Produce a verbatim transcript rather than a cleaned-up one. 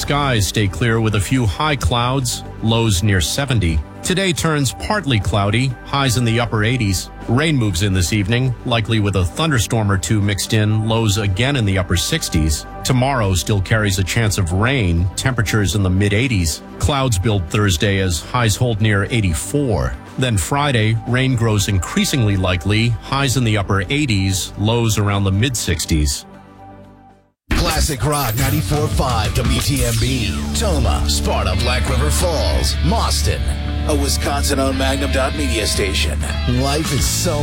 Skies stay clear with a few high clouds, lows near seventy. Today turns partly cloudy, highs in the upper eighties. Rain moves in this evening, likely with a thunderstorm or two mixed in, lows again in the upper sixties. Tomorrow still carries a chance of rain, temperatures in the mid-eighties. Clouds build Thursday as highs hold near eighty-four. Then Friday, rain grows increasingly likely, highs in the upper eighties, lows around the mid-sixties. Classic Rock ninety-four point five W T M B, Toma, Sparta, Black River Falls, Mauston, a Wisconsin-owned Magnum dot media station. Life is so